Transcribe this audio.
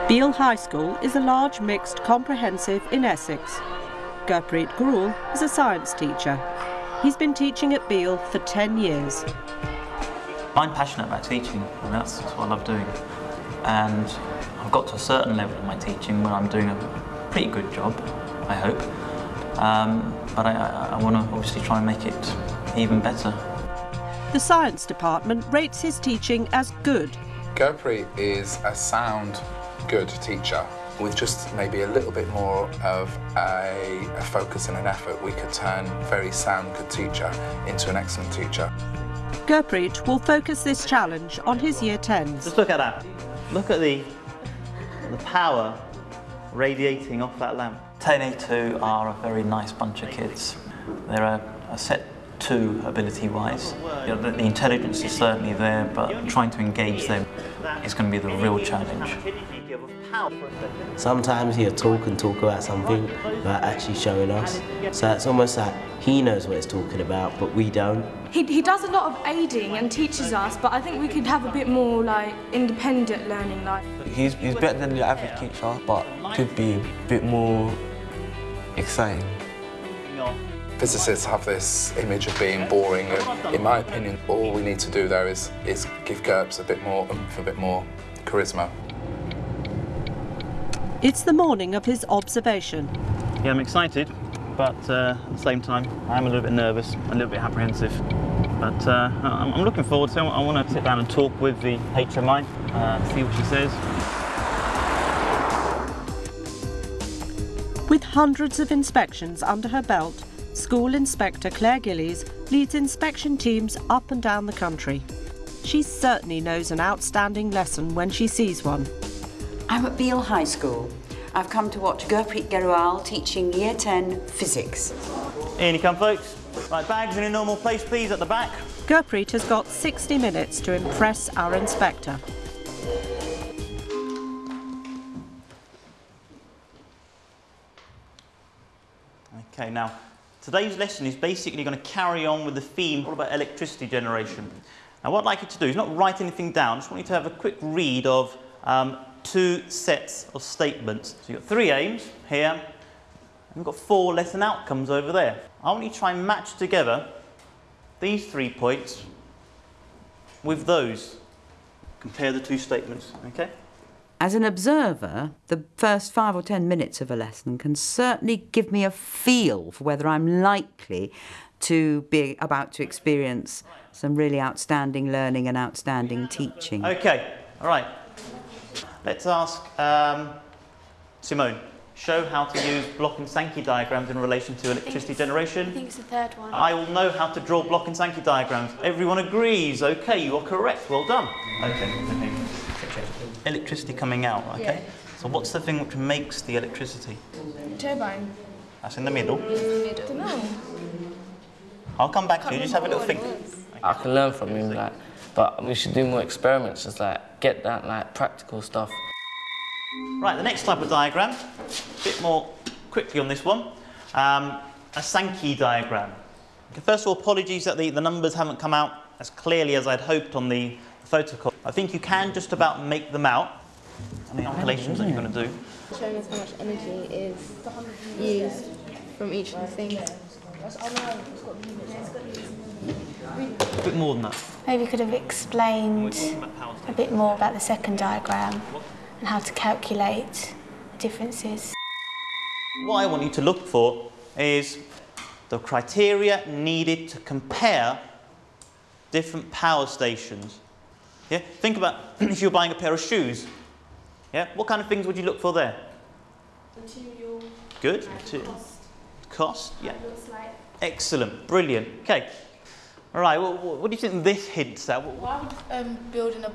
Beal High School is a large mixed comprehensive in Essex. Gurpreet Grewal is a science teacher. He's been teaching at Beal for 10 years. I'm passionate about teaching, and that's what I love doing. And I've got to a certain level of my teaching where I'm doing a pretty good job, I hope. But I want to obviously try and make it even better. The science department rates his teaching as good. Gurpreet is a sound, good teacher. With just maybe a little bit more of a focus and an effort, we could turn a very sound, good teacher into an excellent teacher. Gurpreet will focus this challenge on his Year 10s. Just look at that. Look at the power radiating off that lamp. 10A2 are a very nice bunch of kids. They're a set 2 ability-wise. You know, the intelligence is certainly there, but trying to engage them is going to be the real challenge. Sometimes he'll talk about something without actually showing us. So it's almost like he knows what he's talking about, but we don't. He does a lot of aiding and teaches us, but I think we could have a bit more like independent learning. He's better than the average teacher, but could be a bit more exciting. Physicists have this image of being boring, and in my opinion, all we need to do there is give GURPS a bit more oomph, a bit more charisma. It's the morning of his observation. Yeah, I'm excited, but at the same time, I'm a little bit nervous, a little bit apprehensive. But I'm looking forward to it. I want to sit down and talk with the HMI, see what she says. With hundreds of inspections under her belt, School Inspector Claire Gillies leads inspection teams up and down the country. She certainly knows an outstanding lesson when she sees one. I'm at Beal High School. I've come to watch Gurpreet Grewal teaching Year 10 physics. In you come, folks. Right, bags in a normal place, please, at the back. Gurpreet has got 60 minutes to impress our inspector. Okay, now, today's lesson is basically going to carry on with the theme all about electricity generation. Now, what I'd like you to do is not write anything down. I just want you to have a quick read of 2 sets of statements. So you've got 3 aims here, and we've got 4 lesson outcomes over there. I want you to try and match together these 3 points with those. Compare the 2 statements, okay? As an observer, the first 5 or 10 minutes of a lesson can certainly give me a feel for whether I'm likely to be about to experience some really outstanding learning and outstanding teaching. Okay, all right. Let's ask Simone. Show how to use block and Sankey diagrams in relation to electricity generation. I think it's the 3rd one. I will know how to draw block and Sankey diagrams. Everyone agrees. Okay, you are correct. Well done. Okay. Electricity coming out, okay? Yeah. So what's the thing which makes the electricity? Turbine. That's in the middle. No. I'll come back to you. Just have a little think. I can learn from him, but we should do more experiments, just get that practical stuff. Right, the next type of diagram, a bit more quickly on this one, a Sankey diagram. Okay, first of all, apologies that the numbers haven't come out as clearly as I'd hoped on the photocopy. I think you can just about make them out on the calculations that you're going to do. Showing us how much energy is used from each of the things. A bit more than that. Maybe you could have explained a bit more about the second diagram and how to calculate the differences. What I want you to look for is the criteria needed to compare different power stations. Yeah? Think about if you're buying a pair of shoes. Yeah? What kind of things would you look for there? Material. Good. Cost. Yeah. Excellent. Brilliant. Okay. All right. Well, what do you think this hints at? Why would building a